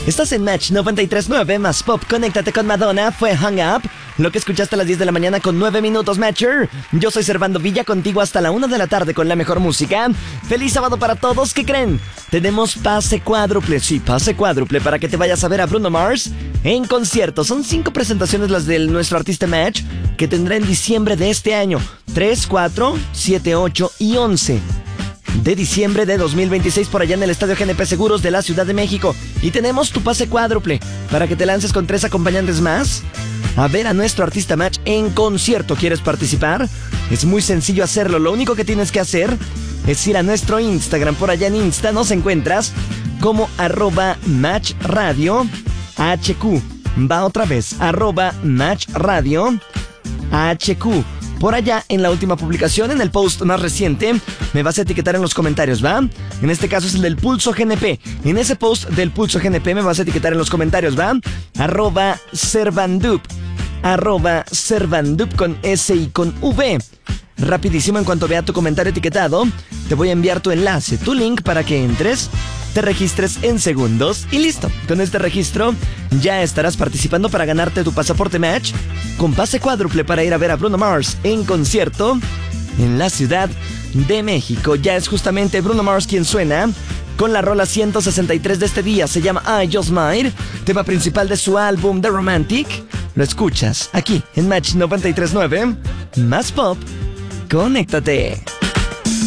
Estás en Match 93.9 más Pop. Conéctate con Madonna. Fue Hang Up. Lo que escuchaste a las 10 de la mañana con 9 minutos, Matcher. Yo soy Servando Villa, contigo hasta la 1 de la tarde con la mejor música. ¡Feliz sábado para todos! ¿Qué creen? Tenemos pase cuádruple. Sí, pase cuádruple para que te vayas a ver a Bruno Mars en concierto. Son 5 presentaciones las de nuestro artista Match que tendrá en diciembre de este año. 3, 4, 7, 8 y 11 de diciembre de 2026 por allá en el Estadio GNP Seguros de la Ciudad de México. Y tenemos tu pase cuádruple para que te lances con 3 acompañantes más a ver a nuestro artista Match en concierto. ¿Quieres participar? Es muy sencillo hacerlo. Lo único que tienes que hacer es ir a nuestro Instagram. Por allá en Insta nos encuentras como @MatchRadio HQ. Va otra vez, @MatchRadio HQ. Por allá, en la última publicación, en el post más reciente, me vas a etiquetar en los comentarios, ¿va? En este caso es el del Pulso GNP. En ese post del Pulso GNP me vas a etiquetar en los comentarios, ¿va? @Servandup. @Servandup con S y con V. Rapidísimo, en cuanto vea tu comentario etiquetado, te voy a enviar tu enlace, tu link para que entres, te registres en segundos y listo. Con este registro ya estarás participando para ganarte tu pasaporte Match con pase cuádruple para ir a ver a Bruno Mars en concierto en la Ciudad de México. Ya es justamente Bruno Mars quien suena con la rola 163 de este día. Se llama I Just Might, tema principal de su álbum The Romantic. Lo escuchas aquí en Match 93.9 más Pop. Conéctate.